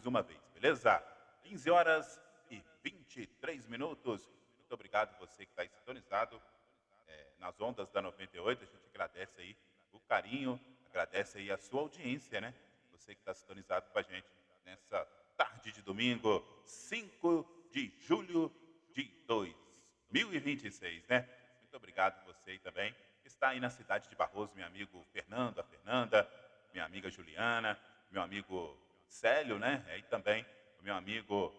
uma vez, beleza? 15 horas e 23 minutos. Muito obrigado você que está aí sintonizado nas ondas da 98. A gente agradece aí o carinho, agradece aí a sua audiência, né? Você que está sintonizado com a gente nessa tarde de domingo, 5 de julho de 2026, né? Muito obrigado você aí também que está aí na cidade de Barroso, meu amigo Fernando, a Fernanda, minha amiga Juliana, meu amigo Célio, né? E também o meu amigo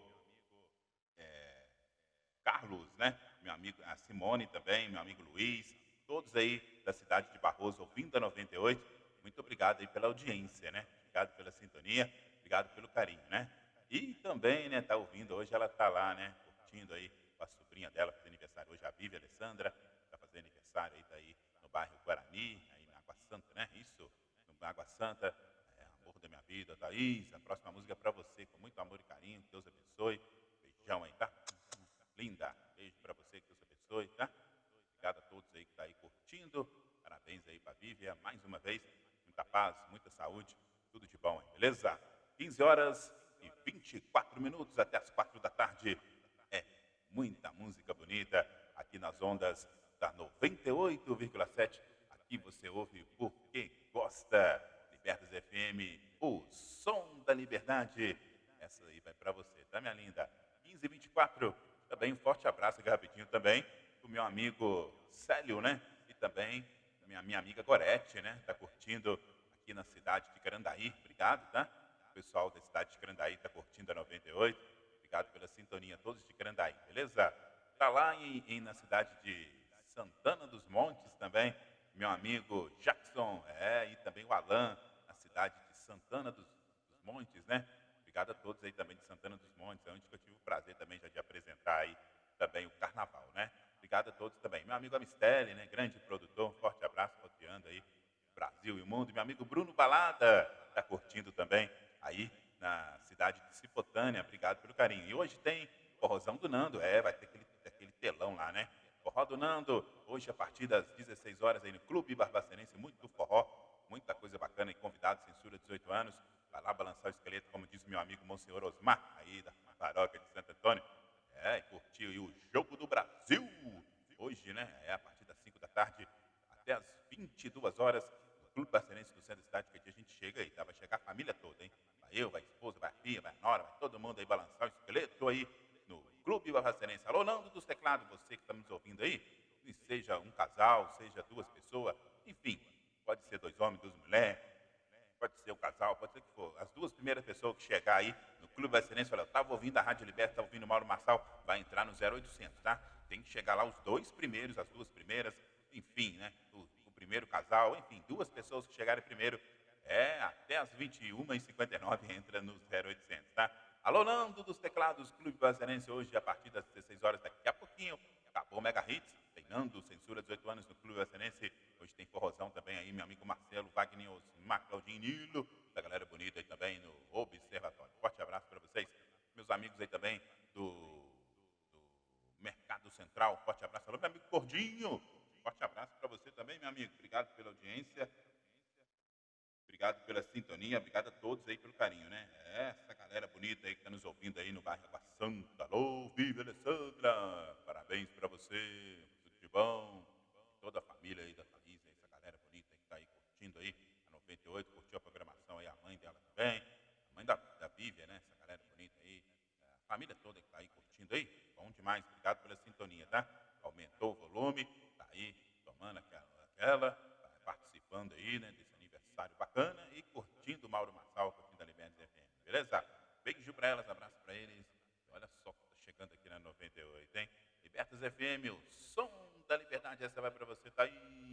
Carlos, né? Meu amigo, a Simone também, meu amigo Luiz, todos aí da cidade de Barroso ouvindo a 98. Muito obrigado aí pela audiência, né? Obrigado pela sintonia, obrigado pelo carinho, né? E também, né, tá ouvindo hoje, ela tá lá, né, curtindo aí com a sobrinha dela, fazendo aniversário hoje, a Vivi Alessandra, tá fazendo aniversário aí, tá aí no bairro Guarani, aí na Água Santa, né? Isso, no Água Santa, amor da minha vida, Thaís. A próxima música é pra você, com muito amor e carinho, que Deus abençoe. Beijão aí, tá? Linda. Beijo para você, que Deus abençoe, tá? Obrigado a todos aí que tá aí curtindo. Parabéns aí para a Vívia, mais uma vez. Muita paz, muita saúde, tudo de bom aí, beleza? 15 horas e 24 minutos até as 4 da tarde. É muita música bonita aqui nas ondas da 98,7. Aqui você ouve porque gosta. Libertas FM, o som da liberdade. Essa aí vai para você, tá, minha linda? 15 e 24. Também um forte abraço aqui rapidinho também do meu amigo Célio, né? E também da minha amiga Gorete, né? Tá curtindo aqui na cidade de Carandaí. Obrigado, tá? O pessoal da cidade de Carandaí tá curtindo a 98. Obrigado pela sintonia, todos de Carandaí, beleza? Tá lá na cidade de Santana dos Montes também, meu amigo Jackson, e também o Alan, na cidade de Santana dos Montes, né? Obrigado a todos aí também de Santana dos Montes, onde eu tive o prazer também já de apresentar aí também o carnaval, né? Obrigado a todos também. Meu amigo Amistelli, né? Grande produtor, um forte abraço, roteando aí o Brasil e o mundo. Meu amigo Bruno Balada, está curtindo também aí na cidade de Cipotânia. Obrigado pelo carinho. E hoje tem Forrozão do Nando, vai ter aquele telão lá, né? Forró do Nando, hoje a partir das 16 horas aí no Clube Barbacenense, muito forró, muita coisa bacana e convidado, censura 18 anos. Vai lá balançar o esqueleto, como diz o meu amigo Monsenhor Osmar, aí da paróquia de Santo Antônio. E curtiu aí o Jogo do Brasil. Hoje, né? A partir das 5 da tarde até as 22 horas, no Clube Barcelense do Centro da Cidade, que aqui a gente chega aí, tá? Vai chegar a família toda, hein? Vai eu, vai a esposa, vai a filha, vai a nora, vai todo mundo aí balançar o esqueleto aí no Clube Barcelense. Alô, Nando dos Teclados, você que está nos ouvindo aí, e seja um casal, seja duas pessoas, enfim, pode ser dois homens, duas mulheres, pode ser o casal, pode ser o que for. As duas primeiras pessoas que chegar aí no Clube Excelência, olha, eu estava ouvindo a Rádio Liberta, estava ouvindo o Mauro Marçal, vai entrar no 0800, tá? Tem que chegar lá os dois primeiros, as duas primeiras, enfim, né? O primeiro casal, enfim, duas pessoas que chegarem primeiro, até as 21h59 entra no 0800, tá? Alô, Nando dos Teclados, Clube Brasilense, hoje a partir das 16 horas, daqui a pouquinho, acabou o Mega Hits, tem Nando, censura 18 anos no Clube Brasilense, hoje tem forrozão também aí, meu amigo Marcelo, Wagner, Osmar, Claudinho, Nilo, da galera bonita aí também no Observatório. Forte abraço para vocês, meus amigos aí também do Mercado Central, forte abraço, alô, meu amigo Gordinho, forte abraço para você também, meu amigo, obrigado pela audiência, obrigado pela sintonia, obrigado a todos aí pelo carinho, né? Essa galera bonita aí que está nos ouvindo aí no bairro Água Santa. Alô, viva Alessandra! Parabéns para você, tudo de bom. Toda a família aí da Thaís, essa galera bonita aí que está aí curtindo aí a 98, curtiu a programação aí, a mãe dela também, a mãe da Vívia, né? Essa galera bonita aí, a família toda que está aí curtindo aí. Bom demais, obrigado pela sintonia, tá? Aumentou o volume, tá aí tomando aquela participando aí, né, desse aniversário bacana e curtindo o Mauro Marçal, curtindo a Libertas FM, beleza? Beijo para elas, abraço para eles. Olha só, tá chegando aqui na 98, hein? Libertas FM, o som da liberdade, essa vai para você, Thaís.